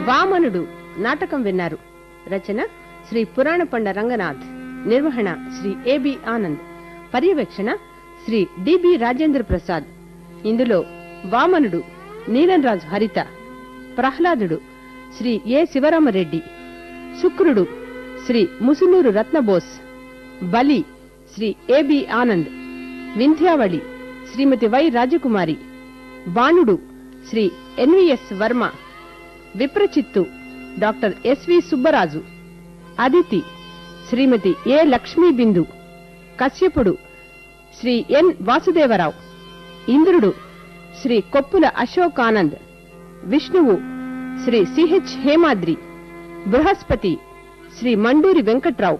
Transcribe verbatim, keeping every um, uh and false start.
వామనుడు నాటకం విన్నారు. రచన శ్రీ పురాణ పండ రంగనాథ్. నిర్వహణ శ్రీ ఏబి ఆనంద్. పర్యవేక్షణ శ్రీ డిబి రాజేంద్ర ప్రసాద్. ఇందులో వామనుడు నీలంరాజు హరిత, ప్రహ్లాదుడు శ్రీ ఏ శివరామరెడ్డి, శుక్రుడు శ్రీ ముసునూరు రత్నబోస్, బలి Shri AB Anand, Vindhyavali Shrimati why Rajakumari, బాణుడు Shri NVS Varma, విప్రచిత్తు doctor SV Subbaraju, Aditi శ్రీమతి ఏ లక్ష్మీ బిందు, కశ్యపుడు శ్రీ ఎన్ వాసుదేవరావు, ఇంద్రుడు శ్రీ కొప్పుల అశోక్ ఆనంద్, విష్ణువు శ్రీ సిహెచ్ హేమాద్రి, బృహస్పతి శ్రీ మండూరి వెంకట్రావు,